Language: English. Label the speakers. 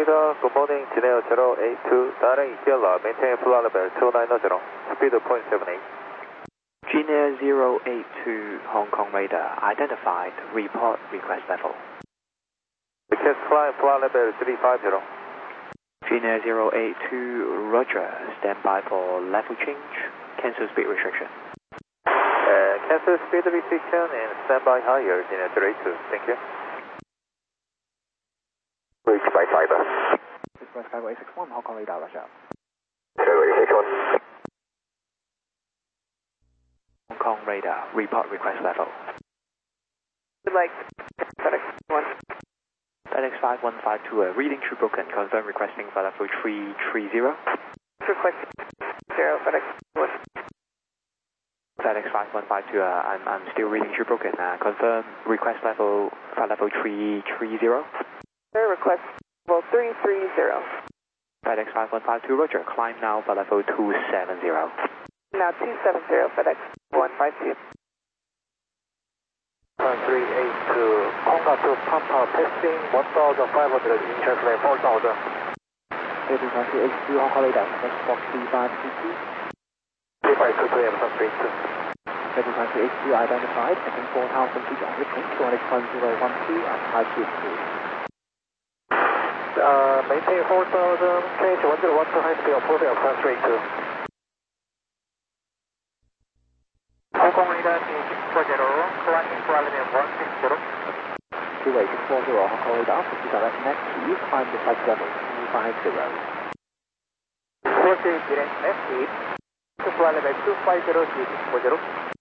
Speaker 1: Radar, good morning, Geneo 082, direct ETL, maintain flight level 2900, speed 0.78.
Speaker 2: Geneo 082, Hong Kong radar, identified, report request level.
Speaker 1: Request flight level 350.
Speaker 2: Geneo 082, roger, stand by for level change, cancel speed restriction.
Speaker 1: Cancel speed restriction and stand by higher, Geneo 082, thank you.
Speaker 3: Reach by fiber.
Speaker 2: Express Skyway 61, Hong Kong radar, roger.
Speaker 3: Skyway 61.
Speaker 2: Hong Kong radar, report request level.
Speaker 4: Would like FedEx 1.
Speaker 2: FedEx 5152, reading true broken, confirm requesting for level 330.
Speaker 4: Request 0, FedEx 1.
Speaker 2: FedEx 5152, I'm still reading true broken, confirm request level for level 330.
Speaker 4: Request level 330.
Speaker 2: FedEx 5152, roger, climb now for level 270.
Speaker 4: Now 270, FedEx 152.
Speaker 1: 382, Konga to Pampa, testing 1500, interplay 4000.
Speaker 2: 3282, Hong Kong radar, next box 3522.
Speaker 1: 3522, Amazon 32.
Speaker 2: 3282, identified, setting 4000 feet on reaching, 200.012 and 522.
Speaker 1: Maintain 4000, change 1012, high speed of 40 Amazon 32.
Speaker 4: Hong Kong radar 640, climbing flight level 160.
Speaker 2: 2840, Hong Kong radar, 50 direct next to climb the flight level 250.
Speaker 4: 48 direct left 8, to flight level 250, 640.